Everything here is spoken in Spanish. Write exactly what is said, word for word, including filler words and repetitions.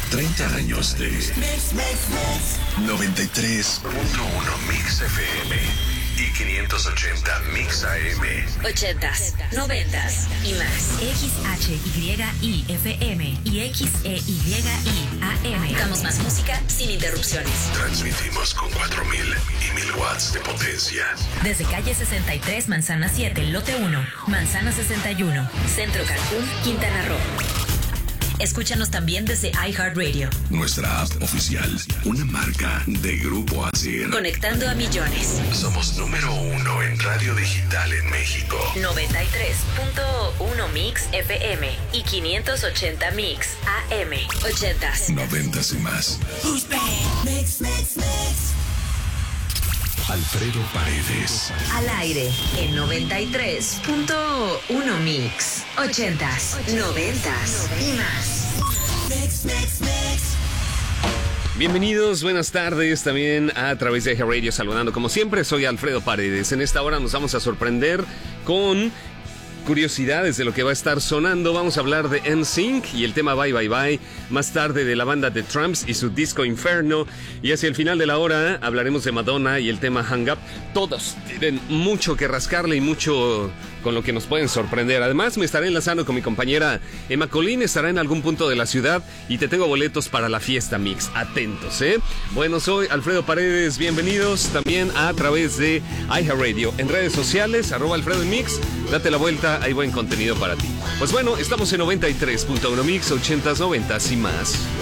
treinta años de Mix, Mix, Mix. noventa y tres punto uno Mix F M y quinientos ochenta Mix A M. ochentas, noventas y más. X H Y I F M y X E Y I A M. Damos más música sin interrupciones. Transmitimos con cuatro mil y mil watts de potencia. Desde calle sesenta y tres, Manzana siete, lote uno, Manzana sesenta y uno. Centro Cancún, Quintana Roo. Escúchanos también desde iHeartRadio. Nuestra app oficial, una marca de Grupo Asir. Conectando a millones. Somos número uno en radio digital en México. noventa y tres punto uno Mix F M y quinientos ochenta Mix A M. ochentas. Noventas y más. Mix, mix, mix. Alfredo Paredes. Al aire en noventa y tres punto uno Mix. ochentas, noventas y más. Mix, mix, mix. Bienvenidos, buenas tardes también a través de iHeartRadio, saludando como siempre, soy Alfredo Paredes. En esta hora nos vamos a sorprender con curiosidades de lo que va a estar sonando. Vamos a hablar de N Sync y el tema Bye Bye Bye, más tarde de la banda The Tramps y su disco Inferno, y hacia el final de la hora hablaremos de Madonna y el tema Hang Up. Todos tienen mucho que rascarle y mucho con lo que nos pueden sorprender. Además me estaré enlazando con mi compañera Emma Colín, estará en algún punto de la ciudad y te tengo boletos para la fiesta Mix. Atentos, ¿eh? Bueno, soy Alfredo Paredes, bienvenidos también a través de iHeartRadio, en redes sociales, arroba Alfredo Mix, date la vuelta, hay buen contenido para ti. Pues bueno, estamos en noventa y tres punto uno Mix, ochentas, noventas y más.